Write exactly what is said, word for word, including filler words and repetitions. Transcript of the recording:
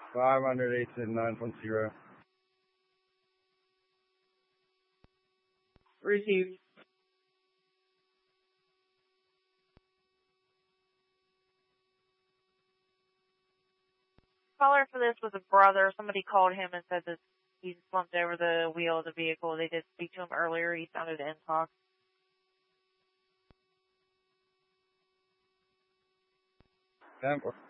five hundred eight nine one zero. Received. Caller for this was a brother. Somebody called him and said that he slumped over the wheel of the vehicle. They did speak to him earlier. He sounded in talk. Temple.